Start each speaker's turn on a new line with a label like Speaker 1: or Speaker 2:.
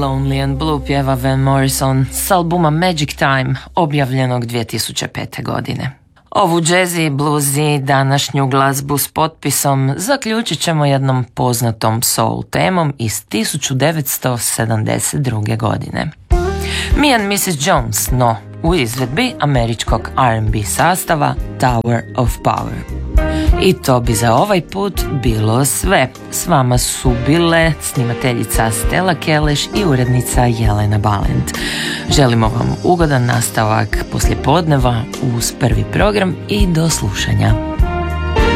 Speaker 1: Lonely and Blue pjeva Van Morrison s albuma Magic Time objavljenog 2005. godine. Ovu jazzy, bluesy, današnju glazbu s potpisom zaključit ćemo jednom poznatom soul temom iz 1972. godine. Me and Mrs. Jones, no u izvedbi američkog R&B sastava Tower of Power. I to bi za ovaj put bilo sve. S vama su bile snimateljica Stella Keleš i urednica Jelena Balent. Želimo vam ugodan nastavak poslijepodneva uz prvi program i do slušanja.